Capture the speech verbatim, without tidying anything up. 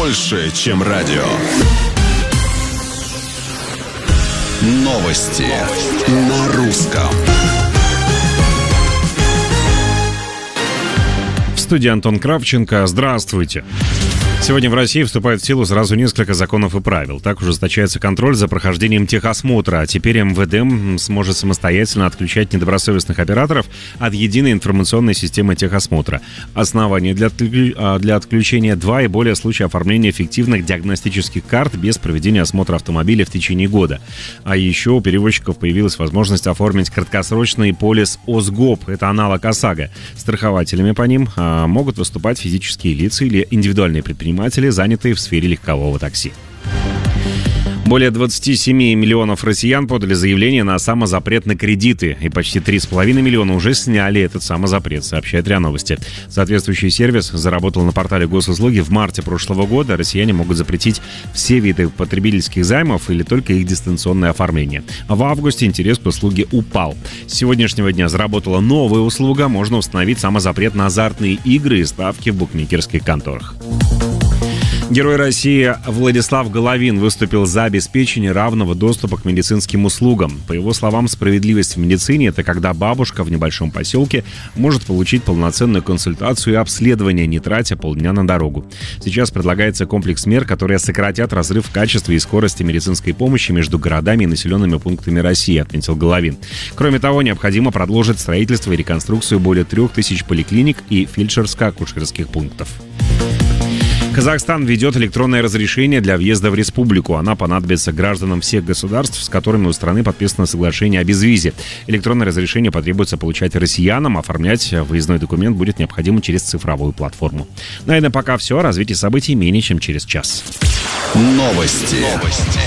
больше, чем радио. Новости на русском. В студии Антон Кравченко. Здравствуйте. Сегодня в России вступает в силу сразу несколько законов и правил. Так ужесточается контроль за прохождением техосмотра. А теперь эм вэ дэ сможет самостоятельно отключать недобросовестных операторов от единой информационной системы техосмотра. Основания для, отклю... для отключения два и более случаев оформления фиктивных диагностических карт без проведения осмотра автомобиля в течение года. А еще у перевозчиков появилась возможность оформить краткосрочный полис ОСГОП. Это аналог ОСАГО. Страхователями по ним а, могут выступать физические лица или индивидуальные предприниматели, занятые в сфере легкового такси. Более двадцать семь миллионов россиян подали заявление на самозапрет на кредиты, и почти три с половиной миллиона уже сняли этот самозапрет, сообщает РИА Новости. Соответствующий сервис заработал на портале Госуслуги в марте прошлого года. Россияне могут запретить все виды потребительских займов или только их дистанционное оформление. В августе интерес к услуге упал. С сегодняшнего дня заработала новая услуга. Можно установить самозапрет на азартные игры и ставки в букмекерских конторах. Герой России Владислав Головин выступил за обеспечение равного доступа к медицинским услугам. По его словам, справедливость в медицине – это когда бабушка в небольшом поселке может получить полноценную консультацию и обследование, не тратя полдня на дорогу. Сейчас предлагается комплекс мер, которые сократят разрыв в качестве и скорости медицинской помощи между городами и населенными пунктами России, отметил Головин. Кроме того, необходимо продолжить строительство и реконструкцию более трех тысяч поликлиник и фельдшерско-акушерских пунктов. Казахстан введет электронное разрешение для въезда в республику. Она понадобится гражданам всех государств, с которыми у страны подписано соглашение о безвизе. Электронное разрешение потребуется получать россиянам. Оформлять выездной документ будет необходимо через цифровую платформу. На этом пока все. Развитие событий менее чем через час. Новости. Новости.